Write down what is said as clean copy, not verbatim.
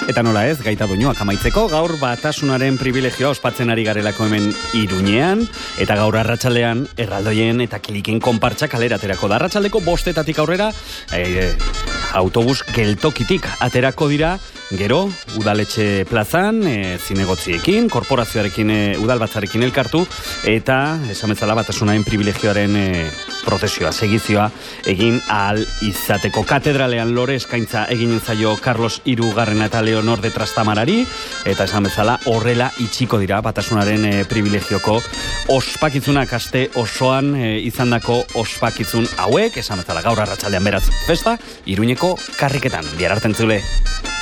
Eta nola ez, gaita doinuak amaitzeko, gaur batasunaren privilegioa ospatzen ari garelako hemen Iruñean, eta gaur arratsaldean erraldoien eta kiliken konpartsa kaleraterako da. Arratsaldeko 5:00 aurrera, autobus geltokitik aterako dira, gero, udaletxe plazan, zinegotziekin, korporazioarekin, udalbatzarekin elkartu, eta esan bezala batasunaren privilegioaren prozesioa, segizioa egin ahal izateko. Katedralean lore eskaintza egin zaio Carlos III eta Leonor de Trastamarari, eta esan bezala horrela itxiko dira batasunaren privilegioko ospakizunak aste osoan izandako ospakizun hauek, esan bezala gaur arratsaldean beraz festa, Iruñeko karriketan. Bihar arte entzule.